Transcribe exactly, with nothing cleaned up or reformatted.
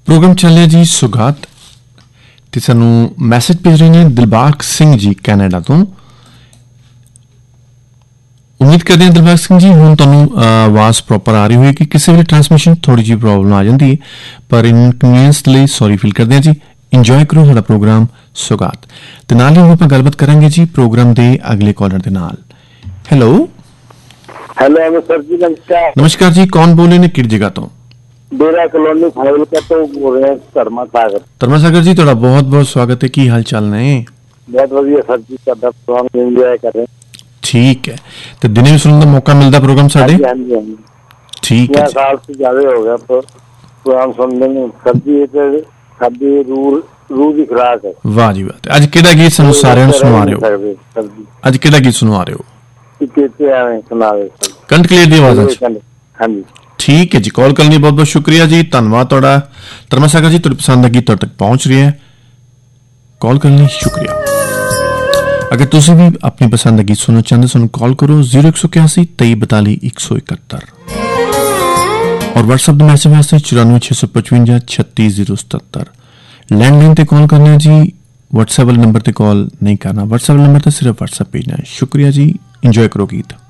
Programme चल रहा जी सुगात ते सानू मैसेज भेज रहे हैं दिलबाग सिंह जी कैनेडा तो। उम्मीद करते हैं दिलबाग सिंह जी हुण तुहानू आवाज़ प्रॉपर आ रही होगी। किसी भी ट्रांसमिशन थोड़ी जी प्रॉब्लम आ जाती है पर इनकन्वीनियंस लई सॉरी फील करते हैं जी। इंजॉय करो साडा प्रोग्राम सुगात ते नाल ही आपां गलबात करांगे जी प्रोग्राम दे अगले कॉलर दे नाल। हैलो हेलो सर जी नमस्कार। नमस्कार जी, कौन बोले ने किस जगह तो? डेरा कॉलोनी फाजिलका तो बोल रहे हैं धर्मा सागर। धर्मा सागर जी तुहाडा बहुत बहुत स्वागत है। की हाल चाल ने? बहुत वधिया सर जी, तुहाडा प्रोग्राम एंजॉय कर रहे हैं। ठीक है तो दिने भी सुनने का मौका मिलता प्रोग्राम साडे? हाँ जी हाँ जी। ठीक है, साल से ज्यादा हो गया तो प्रोग्राम सुनने में। सर जी ये साडी रूह रूह की खुराक है। वाह जी वाह। अज केड़ा गीत सानू सारियां नू सुना रहे हो? सर जी अज केड़ा गीत सुना रहे हो? किते आवे सुना रहे सर। कंठ क्लियर दी आवाज़ च? हाँ जी ठीक है जी, कॉल करने लिए बहुत बहुत शुक्रिया जी, धन्यवाद तुहाडा। धर्मा सागर जी तुहाडी पसंद दा गीत तुहाडे तक पहुंच रही है, कॉल करने लिए शुक्रिया। अगर तुम भी अपनी पसंद का गीत सुनना चाहते हो कॉल करो जीरो एक सौ इक्यासी तेई बताली एक सौ इकहत्तर और व्हाट्सएप मैसेज वास्ते चौरानवे छे सौ पचवंजा छत्तीस जीरो सतहत्तर। लैंडलाइन से कॉल करना जी, व्हाट्सएप वाले नंबर पर कॉल नहीं करना। व्हाट्सएप नंबर तो सिर्फ व्हाट्सएप भेजना है। शुक्रिया जी, इंजॉय करो गीत।